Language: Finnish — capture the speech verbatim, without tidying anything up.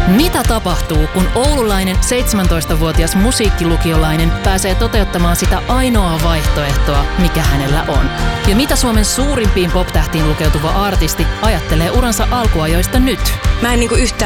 Mitä tapahtuu, kun oululainen seitsemäntoistavuotias musiikkilukiolainen pääsee toteuttamaan sitä ainoaa vaihtoehtoa, mikä hänellä on? Ja mitä Suomen suurimpiin pop-tähtiin lukeutuva artisti ajattelee uransa alkuajoista nyt? Mä en niinku yhtään